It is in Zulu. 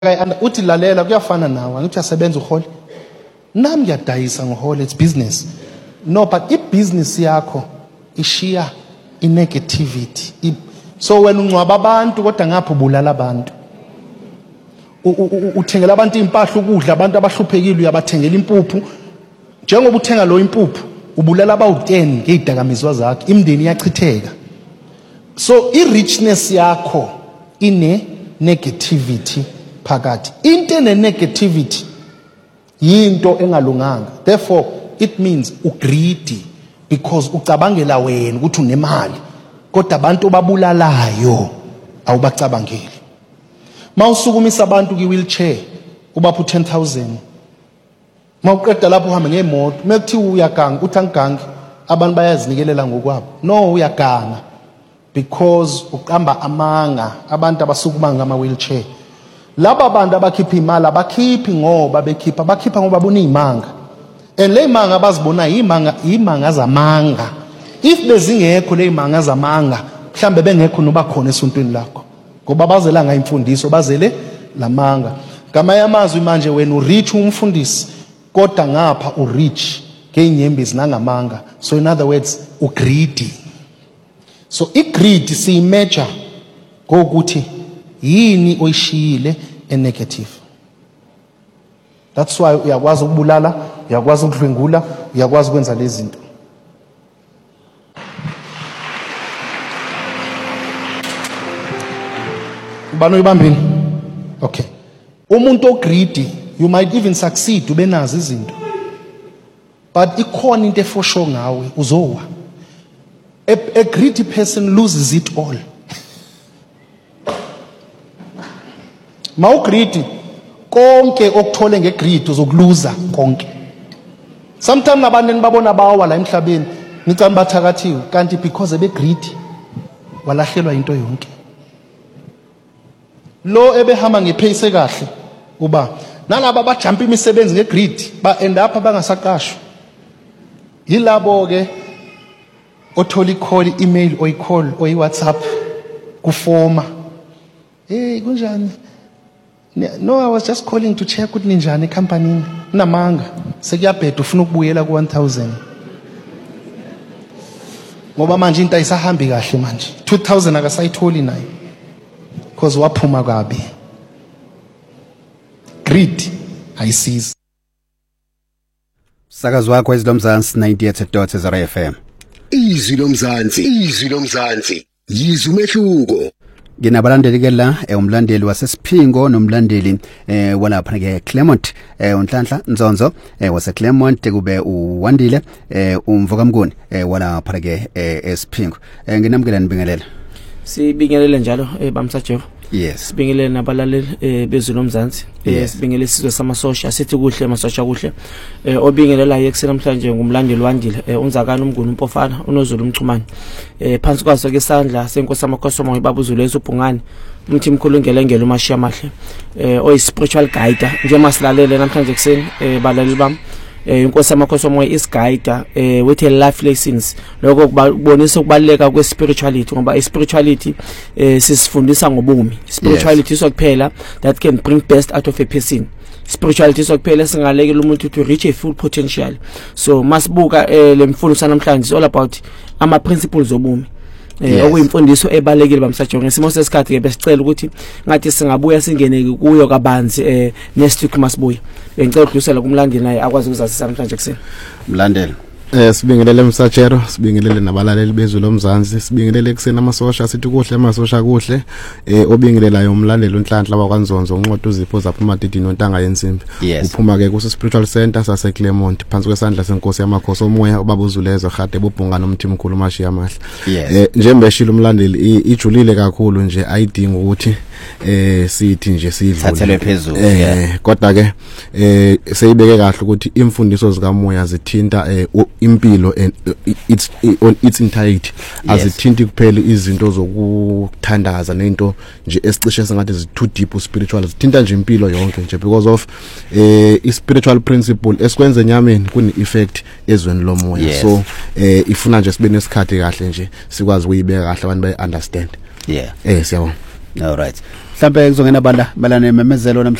uthi lalela kuyafana nawe angithi asebenza uhole nami ngiyadayisa ngohole it's business no but business yakho ishiya negativity so wena uncwaba abantu kodwa ngapha ubulala abantu uthengela abantu impahla ukudla abantu abahluphekile uyabathengela impuphu njengoba uthenga lo impuphu ubulala abawu10 ngezidakamizwa zakhe imndeni iyachitheka so richness yakho ine negativity phakathi into ene negativity yinto engalunganga therefore it means greedy because ucabangela wena ukuthi unemali kodwa abantu babulalayo awubacabangeli mawusukumisa abantu ki wheelchair ubapha 10,000 mawuqeda lapho uhambe ngemoto mekuthi uyaganga uthangangi abantu bayazinikelela ngokwabo no uyaganga because uqamba amanga abantu abasukuma ngama wheelchair laba bantu abakhipha imali abakhiphi ngoba bakhipha ngoba bonimanga and le imanga abazibona imanga zamanga if bezingekho le imanga zamanga mhlambe bengekho noba khona esontweni lakho ngoba bazela ngayimfundiso bazele lamanga ngama yamazwi manje wena urich umfundisi kodwa ngapha urich ngeinyembezi nangamanga so in other words greedy so greed si measure ngokuthi yini oyishiyile negative that's why uyakwazi ukubulala uyakwazi ukudlwengula uyakwazi ukwenza lezi zinto ubani uyibambini okay umuntu greedy you might even succeed ube nazo izinto but ikhona into for sure ngawe uzowa a greedy person loses it all greedy konke okuthole ngegreed uzokuluza konke sometimes abantu nibabona bawa la emhlabeni ngicamba bathakathiwe kanti because greedy walahlelwa into yonke lo ebehamba ngepace kahle uba nalabo bajump imisebenzi ngegreed ba end up bangasaqashwa yilabo ke othola call email oyicall oyi WhatsApp kufoma hey kunjani no I was just calling to check ukuthi ninjani ecompany namanga sekuyabheda ufuna ukubuyela ku 1000 ngoba manje into ayisahambi kahle manje 2000 akasayitholi nayo because waphuma kabi greed ayisiza sakazwa kwezi lomzansi 98.0 FM izwi lomzansi yizwe umehluko nginabalandeli ke la umlandeli wasesiphingo nomlandeli walapha ke Clement uNhlanhla Nzonzo wase Clement kube uwandile umvukamkuni walapha ke esiphingo nginamkela nibingelela sibingelele njalo bamsajero yes sibingelele nabalaleli bezwi lomzansi sibingelele sizwe samasosha sithi kuhle amasosha kuhle obingelela yekuseni namhlanje ngumlandeli wandile unzakani umnguni umpofana unozulu umchumani phansi kwaso ke isandla senkosi amakhosomo ibabuzulu esubhungani umthi mkhulu ngelengelo umashiya mahle oyi spiritual guide nje masilalele namhlanje kuseni balaleli bam inkosi amakhosomo isguide with a life lessons lokho kubonisa ukubaleka kwespirituality ngoba spirituality sisifundisa ngobumi spirituality sokuphela that can bring best out of a person spirituality sokuphela singalekela umuntu to reach a full potential so masibuka lemfundo namhlanje is all about ama principles obumi okuyimfundiso ebalekile bamsajona isimo sesikhathi ke besicela ukuthi ngathi singabuya singene kuyo kabanzi next week masibuya ngicela ukudlulisela kumlandeli naye akwazi ukuzasisa namhlanje kuseni mlandeli sibingelele msajero sibingelele nabalaleli bezwe lomzansi sibingelele kuseni amasosha sithi kuhle amasosha kuhle obingelelayo umlandeli uNhlanhla wakwanzonzo unqodo uzipho zapha emadidini ontanga yensimbi uphuma ke ku spiritual center sase Clement phansi kwesandla senkosi yamakhosi omoya ubabuzulezo khade bobhungana umthimkhulu mashiya mahle njembe eshilo umlandeli ijulile kakhulu nje ayidinga ukuthi sithi nje sidlule phezulu kodwa ke seyibeke kahle ukuthi imfundiso zikamoya zithinta impilo and its entirety azithinti kuphela izinto zokuthandaza nento nje esicishe sengathi zi too deep spiritual zithinta nje impilo yonke nje because of spiritual principle esikwenze nyameni kune effect ezweni lomoya so ifuna nje sibe nesikhathi kahle nje sikwazi ukuyibeka kahle abantu bayi understand siyabona All right. mhlambe kuzongena banda balane memezelo